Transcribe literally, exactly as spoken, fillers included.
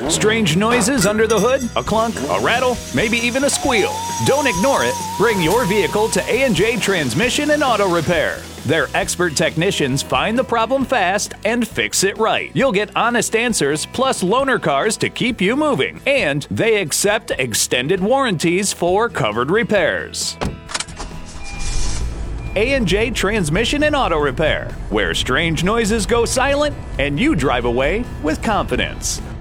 Strange noises under the hood? A clunk, a rattle, maybe even a squeal? Don't ignore it. Bring your vehicle to A and J Transmission and Auto Repair. Their expert technicians find the problem fast and fix it right. You'll get honest answers plus loaner cars to keep you moving. And they accept extended warranties for covered repairs. A and J Transmission and Auto Repair, where strange noises go silent and you drive away with confidence.